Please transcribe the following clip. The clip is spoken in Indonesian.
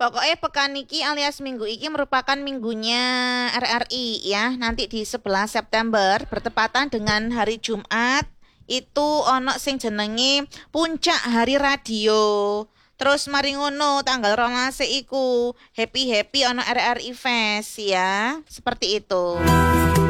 Pokoknya pekan iki alias minggu iki merupakan minggunya RRI ya. Nanti di 11 September bertepatan dengan hari Jumat itu ono sing jenenge Puncak Hari Radio. Terus mari ngono tanggal 12 iku happy-happy ono RRI Fest ya. Seperti itu.